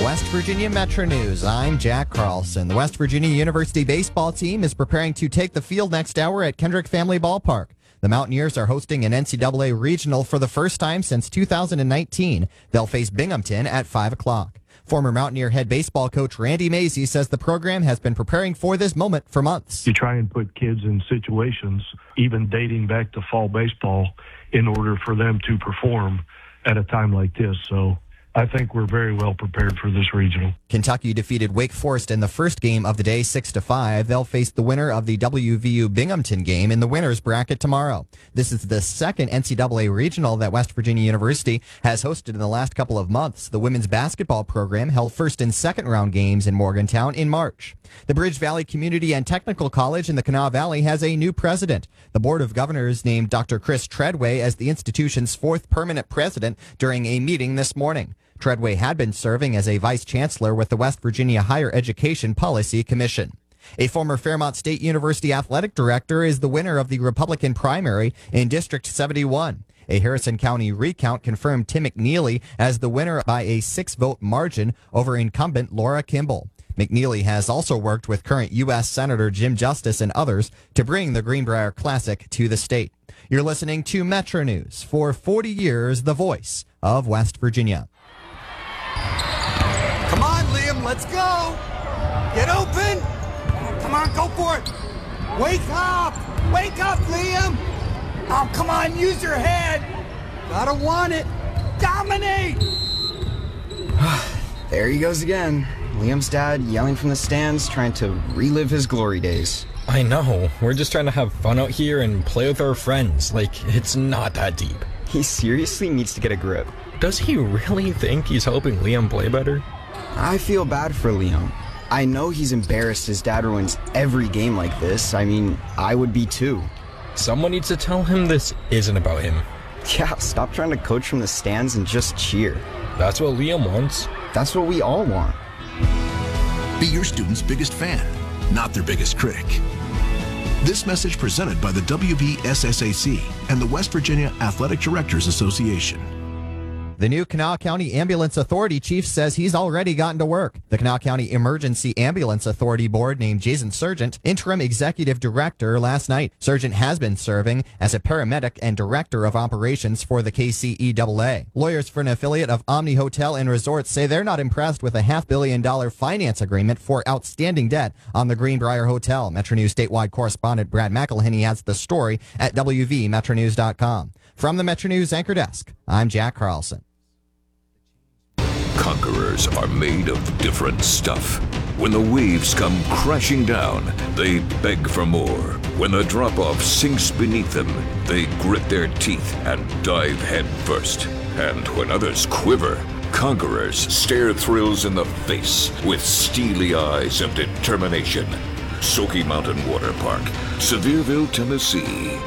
West Virginia Metro News. I'm Jack Carlson. The West Virginia University baseball team is preparing to take the field next hour at Kendrick Family Ballpark. The Mountaineers are hosting an NCAA regional for the first time since 2019. They'll face Binghamton at 5 o'clock. Former Mountaineer head baseball coach Randy Mazie says the program has been preparing for this moment for months. You try and put kids in situations, even dating back to fall baseball, in order for them to perform at a time like this. So I think we're very well prepared for this regional. Kentucky defeated Wake Forest in the first game of the day 6-5. They'll face the winner of the WVU Binghamton game in the winner's bracket tomorrow. This is the second NCAA regional that West Virginia University has hosted in the last couple of months. The women's basketball program held first and second round games in Morgantown in March. The Bridge Valley Community and Technical College in the Kanawha Valley has a new president. The Board of Governors named Dr. Chris Treadway as the institution's fourth permanent president during a meeting this morning. Treadway had been serving as a vice chancellor with the West Virginia Higher Education Policy Commission. A former Fairmont State University athletic director is the winner of the Republican primary in District 71. A Harrison County recount confirmed Tim McNeely as the winner by a 6-vote margin over incumbent Laura Kimball. McNeely has also worked with current U.S. Senator Jim Justice and others to bring the Greenbrier Classic to the state. You're listening to Metro News. For 40 years, the voice of West Virginia. Come on, Liam, let's go. Get open. Come on, go for it. Wake up, Liam. Oh, come on, use your head. Gotta want it. Dominate. There he goes again. Liam's dad yelling from the stands, trying to relive his glory days. I know. We're just trying to have fun out here and play with our friends. Like, it's not that deep. He seriously needs to get a grip. Does he really think he's helping Liam play better? I feel bad for Liam. I know he's embarrassed his dad ruins every game like this. I mean, I would be too. Someone needs to tell him this isn't about him. Yeah, stop trying to coach from the stands and just cheer. That's what Liam wants. That's what we all want. Be your student's biggest fan, not their biggest critic. This message presented by the WVSSAC and the West Virginia Athletic Directors Association. The new Kanawha County Ambulance Authority chief says he's already gotten to work. The Kanawha County Emergency Ambulance Authority Board named Jason Sargent interim executive director last night. Sargent has been serving as a paramedic and director of operations for the KCEAA. Lawyers for an affiliate of Omni Hotel and Resorts say they're not impressed with a $500 million finance agreement for outstanding debt on the Greenbrier Hotel. Metro News statewide correspondent Brad McElhinney has the story at WVMetroNews.com. From the Metro News Anchor Desk, I'm Jack Carlson. Conquerors are made of different stuff. When the waves come crashing down, they beg for more. When the drop-off sinks beneath them, they grit their teeth and dive head first. And when others quiver, conquerors stare thrills in the face with steely eyes of determination. Smoky Mountain Water Park, Sevierville, Tennessee.